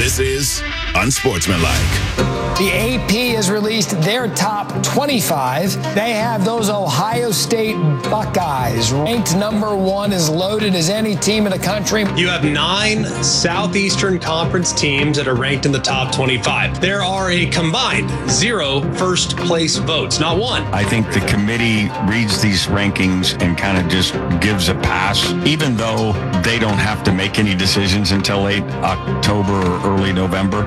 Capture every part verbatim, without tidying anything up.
This is Unsportsmanlike. The A P has released their top twenty-five. They have those Ohio State Buckeyes ranked number one, as loaded as any team in the country. You have nine Southeastern Conference teams that are ranked in the top twenty-five. There are a combined zero first place votes, not one. I think the committee reads these rankings and kind of just gives a pass, even though they don't have to make any decisions until late October or early November.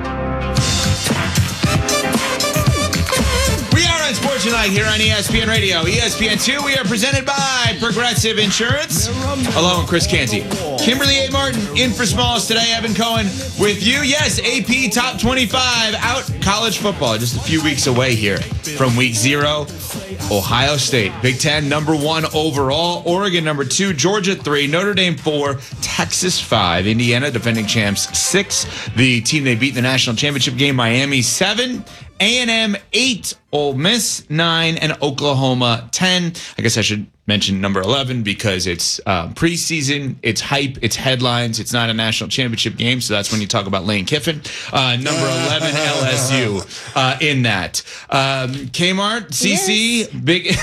Unsportsmanlike here on E S P N Radio. E S P N two, we are presented by Progressive Insurance. Along with Chris Canty. Kimberly A. Martin in for Smalls today. Evan Cohen with you. Yes, A P Top twenty-five out. College football just a few weeks away here from week zero. Ohio State, Big Ten, number one overall. Oregon, number two. Georgia, three. Notre Dame, four. Texas, five. Indiana, defending champs, six. The team they beat in the national championship game, Miami, seven. A and M, eight. Ole Miss, nine. And Oklahoma, ten. I guess I should mention number eleven because it's uh, preseason, it's hype, it's headlines. It's not a national championship game, so that's when you talk about Lane Kiffin. Uh, number eleven, L S U uh, in that. Um, Kmart, C C, yes. Big...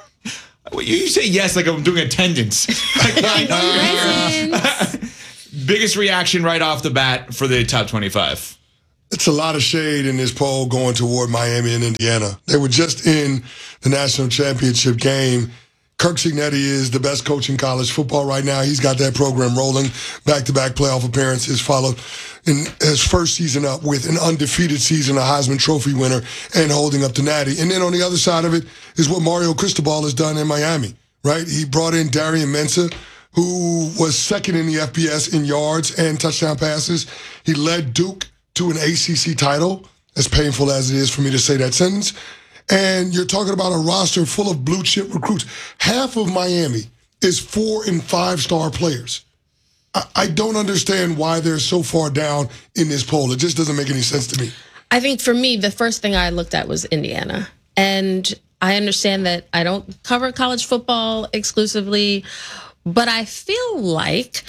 You say yes like I'm doing attendance. Like, I know you're here. Biggest reaction right off the bat for the top twenty-five. It's a lot of shade in this poll going toward Miami and Indiana. They were just in the national championship game. Kirk Cignetti is the best coach in college football right now. He's got that program rolling. Back-to-back playoff appearances, followed in his first season up with an undefeated season, a Heisman Trophy winner, and holding up the Natty. And then on the other side of it is what Mario Cristobal has done in Miami, right? He brought in Darian Mensah, who was second in the F B S in yards and touchdown passes. He led Duke to an A C C title, as painful as it is for me to say that sentence. And you're talking about a roster full of blue chip recruits. Half of Miami is four and five star players. I, I don't understand why they're so far down in this poll. It just doesn't make any sense to me. I think for me, the first thing I looked at was Indiana. And I understand that I don't cover college football exclusively, but I feel like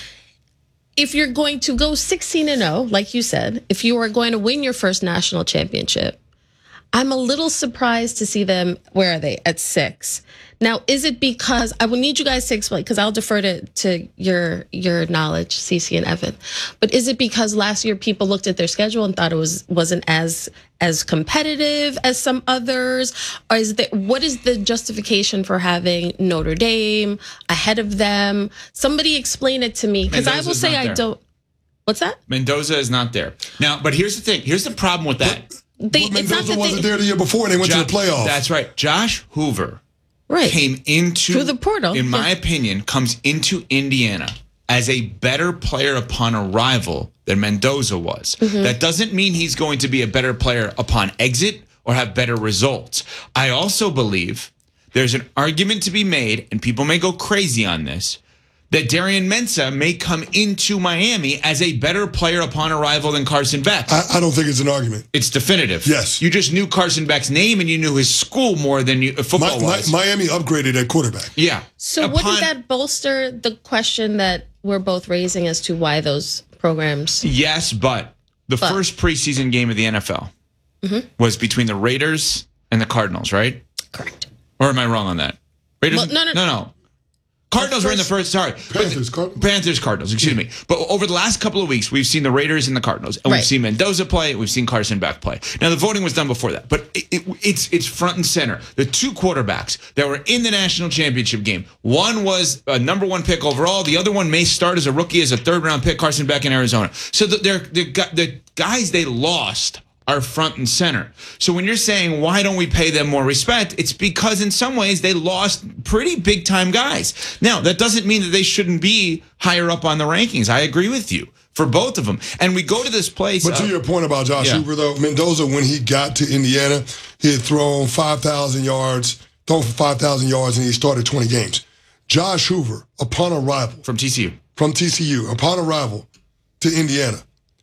if you're going to go sixteen and oh, like you said, if you are going to win your first national championship, I'm a little surprised to see them, where are they, at six. Now, is it because, I will need you guys to explain, because I'll defer to, to your your knowledge, Cece and Evan. But is it because last year people looked at their schedule and thought it was, wasn't as as competitive as some others? Or is there, what is the justification for having Notre Dame ahead of them? Somebody explain it to me, because I will say I don't. What's that? Mendoza is not there. Now, but here's the thing. Here's the problem with that. But, They, but Mendoza wasn't they, there the year before and they went jo- to the playoffs. That's right. Josh Hoover right. came into, through the portal, in my yeah. opinion, comes into Indiana as a better player upon arrival than Mendoza was. Mm-hmm. That doesn't mean he's going to be a better player upon exit or have better results. I also believe there's an argument to be made, and people may go crazy on this, that Darian Mensah may come into Miami as a better player upon arrival than Carson Beck. I, I don't think it's an argument. It's definitive. Yes. You just knew Carson Beck's name and you knew his school more than you, football-wise. Miami upgraded at quarterback. Yeah. So upon, wouldn't that bolster the question that we're both raising as to why those programs? Yes, but the but. first preseason game of the N F L mm-hmm. was between the Raiders and the Cardinals, right? Correct. Or am I wrong on that? Raiders? Well, no, no, no, no. Cardinals were in the first, sorry. Panthers, Cardinals. Panthers, Cardinals, excuse me. But over the last couple of weeks, we've seen the Raiders and the Cardinals. And right. we've seen Mendoza play, we've seen Carson Beck play. Now, the voting was done before that. But it, it, it's it's front and center. The two quarterbacks that were in the national championship game. One was a number one pick overall. The other one may start as a rookie, as a third-round pick, Carson Beck in Arizona. So the, they're, they're, the guys they lost are front and center. So when you're saying, why don't we pay them more respect? It's because in some ways they lost pretty big time guys. Now, that doesn't mean that they shouldn't be higher up on the rankings. I agree with you for both of them. And we go to this place. But to uh, your point about Josh yeah. Hoover, though, Mendoza, when he got to Indiana, he had thrown five thousand yards, thrown for five thousand yards, and he started twenty games. Josh Hoover, upon arrival. From T C U. From T C U, upon arrival to Indiana.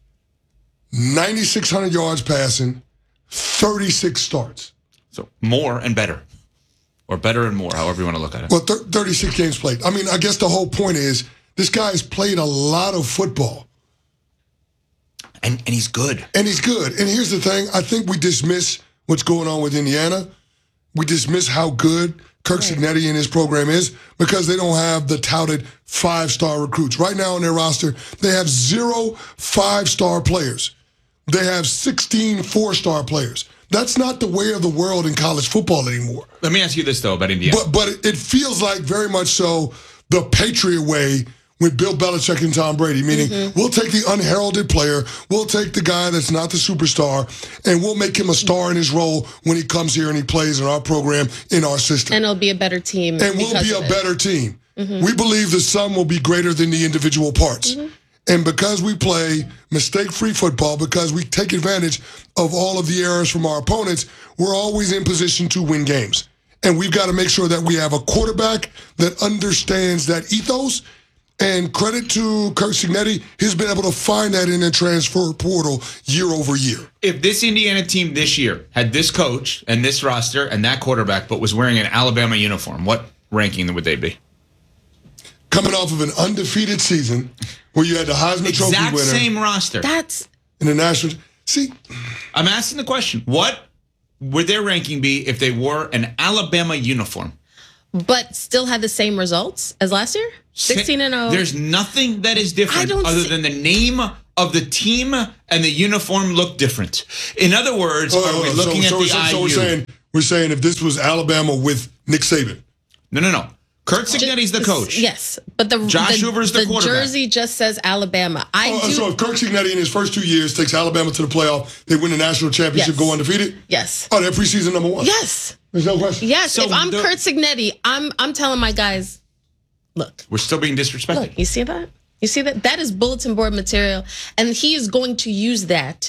ninety-six hundred yards passing, thirty-six starts. So more and better. Or better and more, however you want to look at it. Well, th- thirty-six games played. I mean, I guess the whole point is this guy's played a lot of football. And And, and he's good. And he's good. And here's the thing. I think we dismiss what's going on with Indiana. We dismiss how good Kirk Cignetti and his program is because they don't have the touted five-star recruits. Right now on their roster, they have zero five-star players. They have sixteen four-star players. That's not the way of the world in college football anymore. Let me ask you this, though, about Indiana. But, but it feels like very much so the Patriot way with Bill Belichick and Tom Brady, meaning mm-hmm. we'll take the unheralded player, we'll take the guy that's not the superstar, and we'll make him a star in his role when he comes here and he plays in our program, in our system. And it'll be a better team. And we'll be a it. better team. Mm-hmm. We believe the sum will be greater than the individual parts. Mm-hmm. And because we play mistake-free football, because we take advantage of all of the errors from our opponents, we're always in position to win games. And we've got to make sure that we have a quarterback that understands that ethos. And credit to Kirk Cignetti, he's been able to find that in the transfer portal year over year. If this Indiana team this year had this coach and this roster and that quarterback, but was wearing an Alabama uniform, what ranking would they be? Coming off of an undefeated season where you had the Heisman Trophy winner. Exact same roster. That's in the national. See, I'm asking the question: what would their ranking be if they wore an Alabama uniform, but still had the same results as last year? sixteen and oh. There's nothing that is different other see- than the name of the team and the uniform look different. In other words, oh, are we looking so, at so, the I U? So we're saying we're saying if this was Alabama with Nick Saban. No, no, no. Kirk Cignetti's the coach. Yes, but the Josh the, Hoover's the, the quarterback. jersey just says Alabama. I oh, do. So if Kirk Cignetti in his first two years takes Alabama to the playoff, they win the national championship, Yes. go undefeated? Yes. Oh, they're preseason number one? Yes. There's no question. Yes. So if I'm the- Kurt Cignetti, I'm I'm telling my guys, look, We're still being disrespected. look, you see that? You see that? That is bulletin board material, and he is going to use that